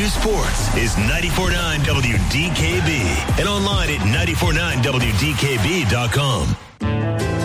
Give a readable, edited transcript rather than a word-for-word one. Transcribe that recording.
KU Sports is 94.9 WDKB and online at 94.9WDKB.com.